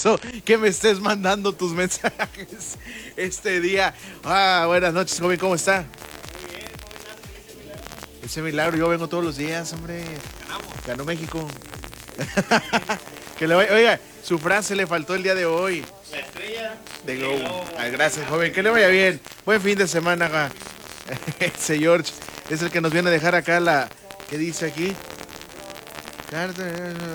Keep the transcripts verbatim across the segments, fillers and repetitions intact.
eso que me estés mandando tus mensajes este día. Ah, buenas noches, joven, ¿cómo está? Muy bien, ¿cómo estás? Ese milagro. Ese milagro, yo vengo todos los días, hombre. Ganamos. Ganó México. Que le vaya- Oiga, su frase le faltó el día de hoy. La estrella De Globo. Ah, gracias, joven. Que le vaya bien. Buen fin de semana, ja. Ese George es el que nos viene a dejar acá la... ¿Qué dice aquí? Carta...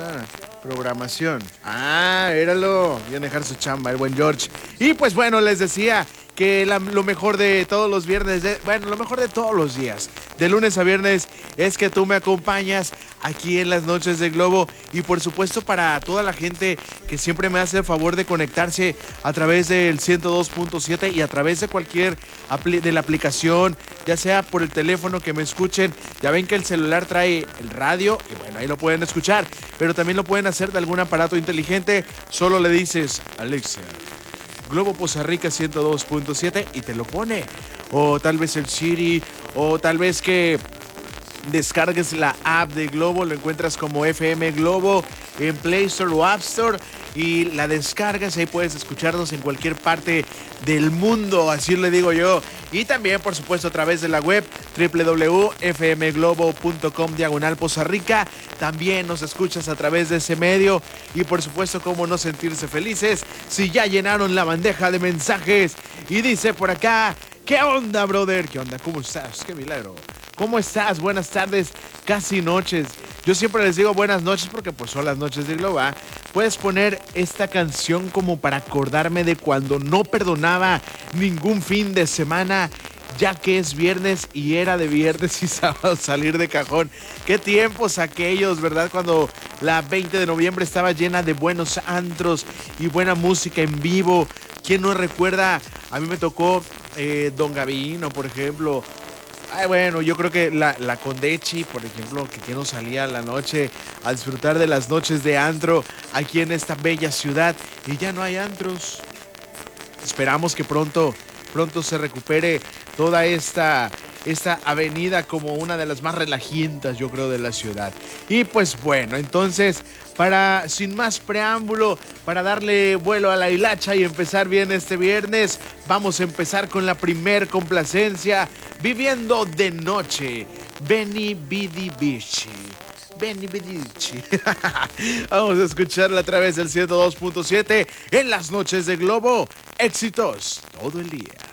Programación. Ah, éralo. Viene a dejar su chamba, el buen George. Y pues bueno, les decía que la- lo mejor de todos los viernes, de- bueno, lo mejor de todos los días, de lunes a viernes, es que tú me acompañas aquí en las noches de Globo. Y por supuesto para toda la gente que siempre me hace el favor de conectarse a través del ciento dos punto siete y a través de cualquier apli- de la aplicación, ya sea por el teléfono que me escuchen. Ya ven que el celular trae el radio y bueno, ahí lo pueden escuchar, pero también lo pueden hacer de algún aparato inteligente. Solo le dices, Alexa, Globo Poza Rica ciento dos punto siete y te lo pone. O tal vez el Siri, o tal vez que descargues la app de Globo, lo encuentras como F M Globo en Play Store o App Store y la descargas, ahí puedes escucharnos en cualquier parte del mundo, así le digo yo. Y también, por supuesto, a través de la web doble u doble u doble u punto f m globo punto com diagonal Poza Rica. También nos escuchas a través de ese medio y por supuesto, cómo no sentirse felices si ya llenaron la bandeja de mensajes. Y dice por acá, ¿qué onda, brother? ¿Qué onda? ¿Cómo estás? ¡Qué milagro! ¿Cómo estás? Buenas tardes, casi noches. Yo siempre les digo buenas noches porque pues son las noches de Globo. ¿Ah? Puedes poner esta canción como para acordarme de cuando no perdonaba ningún fin de semana, ya que es viernes y era de viernes y sábado salir de cajón. Qué tiempos aquellos, ¿verdad? Cuando la veinte de noviembre estaba llena de buenos antros y buena música en vivo. ¿Quién no recuerda? A mí me tocó eh, Don Gavino, por ejemplo. Ay, bueno, yo creo que la, la Condechi, por ejemplo, que, que nos salía a la noche a disfrutar de las noches de antro aquí en esta bella ciudad. Y ya no hay antros. Esperamos que pronto, pronto se recupere toda esta, esta avenida como una de las más relajientas, yo creo, de la ciudad. Y pues bueno, entonces, para sin más preámbulo, para darle vuelo a la hilacha y empezar bien este viernes, vamos a empezar con la primer complacencia, Viviendo de Noche, Benny Bidi Bichi. Benny Bedici. Vamos a escucharla a través del ciento dos punto siete en las noches de Globo. Éxitos todo el día.